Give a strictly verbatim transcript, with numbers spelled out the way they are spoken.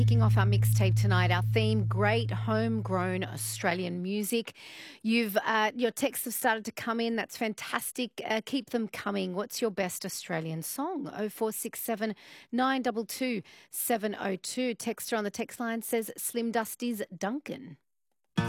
Kicking off our mixtape tonight, our theme, great homegrown Australian music. You've uh, your texts have started to come in. That's fantastic. Uh, keep them coming. What's your best Australian song? oh four six seven, nine two two, seven oh two. Texter on the text line says Slim Dusty's Duncan.